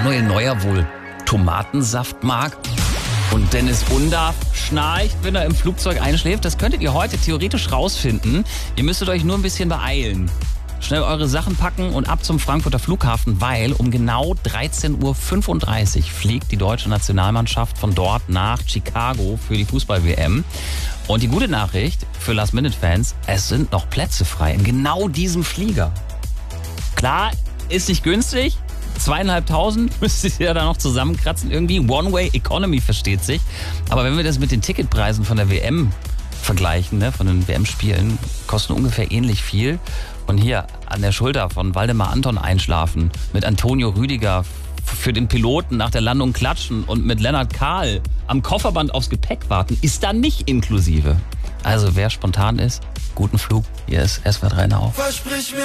Manuel Neuer wohl Tomatensaft mag? Und Dennis Undarf schnarcht, wenn er im Flugzeug einschläft? Das könntet ihr heute theoretisch rausfinden. Ihr müsstet euch nur ein bisschen beeilen. Schnell eure Sachen packen und ab zum Frankfurter Flughafen, weil um genau 13.35 Uhr fliegt die deutsche Nationalmannschaft von dort nach Chicago für die Fußball-WM. Und die gute Nachricht für Last-Minute-Fans, es sind noch Plätze frei in genau diesem Flieger. Klar, ist nicht günstig. 2.500 müsstet ihr da noch zusammenkratzen. Irgendwie One-Way-Economy versteht sich. Aber wenn wir das mit den Ticketpreisen von der WM vergleichen, ne, von den WM-Spielen, kosten ungefähr ähnlich viel. Und hier an der Schulter von Waldemar Anton einschlafen, mit Antonio Rüdiger für den Piloten nach der Landung klatschen und mit Lennart Kahl am Kofferband aufs Gepäck warten, ist da nicht inklusive. Also wer spontan ist, guten Flug. Hier ist SWR 3 Now.